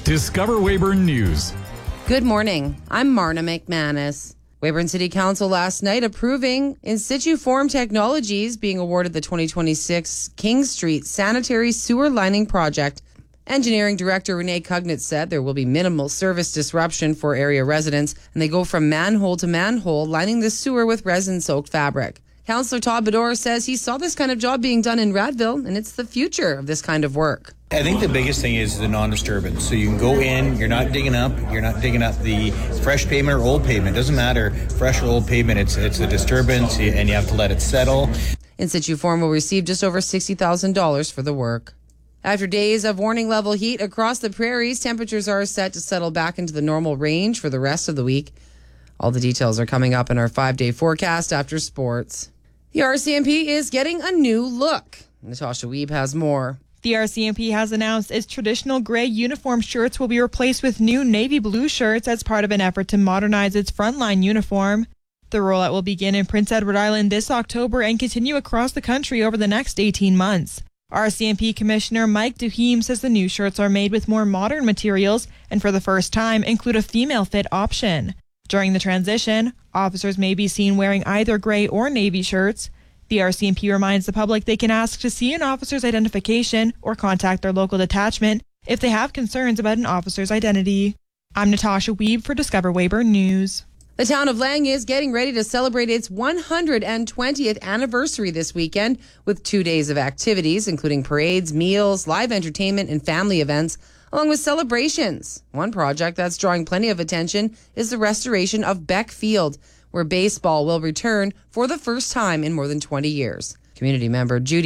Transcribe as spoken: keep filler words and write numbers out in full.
Discover Weyburn News. Good morning. I'm Marna McManus. Weyburn City Council last night approving In Situ Form Technologies being awarded the twenty twenty-six King Street Sanitary Sewer Lining Project. Engineering Director Renee Cugnett said there will be minimal service disruption for area residents, and they go from manhole to manhole, lining the sewer with resin-soaked fabric. Councillor Todd Bedore says he saw this kind of job being done in Radville, and it's the future of this kind of work. I think the biggest thing is the non-disturbance. So you can go in, you're not digging up, you're not digging up the fresh pavement or old pavement. It doesn't matter, fresh or old pavement, it's it's a disturbance and you have to let it settle. In Situ Form will receive just over sixty thousand dollars for the work. After days of warning level heat across the prairies, temperatures are set to settle back into the normal range for the rest of the week. All the details are coming up in our five-day forecast after sports. The R C M P is getting a new look. Natasha Weeb has more. The R C M P has announced its traditional gray uniform shirts will be replaced with new navy blue shirts as part of an effort to modernize its frontline uniform. The rollout will begin in Prince Edward Island this October and continue across the country over the next eighteen months. R C M P Commissioner Mike Duheme says the new shirts are made with more modern materials and for the first time include a female fit option. During the transition, officers may be seen wearing either gray or navy shirts. The R C M P reminds the public they can ask to see an officer's identification or contact their local detachment if they have concerns about an officer's identity. I'm Natasha Weeb for Discover Weyburn News. The town of Lang is getting ready to celebrate its one hundred twentieth anniversary this weekend with two days of activities, including parades, meals, live entertainment, and family events, along with celebrations. One project that's drawing plenty of attention is the restoration of Beck Field, where baseball will return for the first time in more than twenty years. Community member Judy